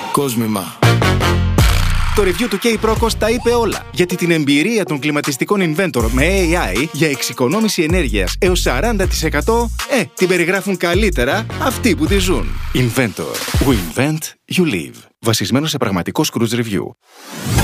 Κόσμημα. Το review του K-Procos τα είπε όλα. Γιατί την εμπειρία των κλιματιστικών Inventor με AI για εξοικονόμηση ενέργειας έως 40% την περιγράφουν καλύτερα αυτοί που τη ζουν. Inventor. We invent, you live. Βασισμένο σε πραγματικό Cruise Review.